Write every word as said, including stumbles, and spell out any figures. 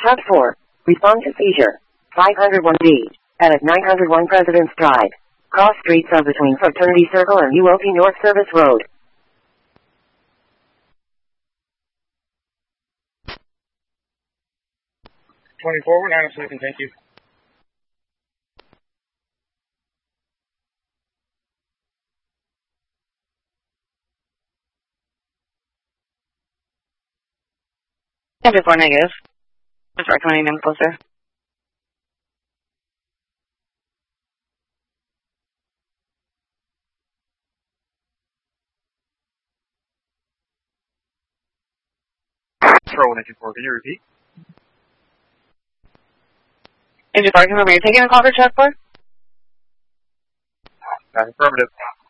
Tab four. Respond to seizure. five oh one D. At nine oh one President's Drive. Cross streets are between Fraternity Circle and U O P North Service Road. twenty-four, we're nine oh seven, thank you. Chapter four negative. Just recommending them closer. Control engine four, can you repeat? Engine four, can you remember you're taking a call for check for? That's affirmative.